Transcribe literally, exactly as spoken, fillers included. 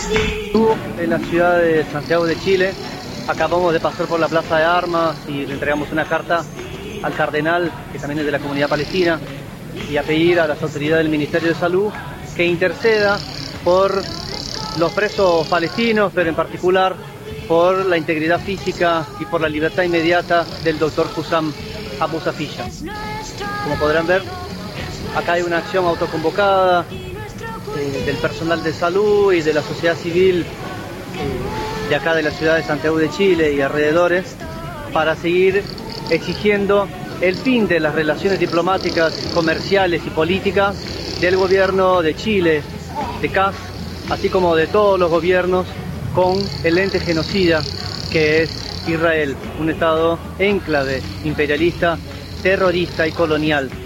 En la ciudad de Santiago de Chile, acabamos de pasar por la Plaza de Armas y le entregamos una carta al cardenal, que también es de la comunidad palestina, y a pedir a las autoridades del Ministerio de Salud que interceda por los presos palestinos, pero en particular por la integridad física y por la libertad inmediata del doctor Hussam Abu Safiyya. Como podrán ver, acá hay una acción autoconvocada eh, del personal de salud y de la sociedad civil eh, de acá de la ciudad de Santiago de Chile y alrededores, para seguir exigiendo el fin de las relaciones diplomáticas, comerciales y políticas del gobierno de Chile, de C A S, así como de todos los gobiernos con el ente genocida que es Israel, un estado enclave imperialista, terrorista y colonial.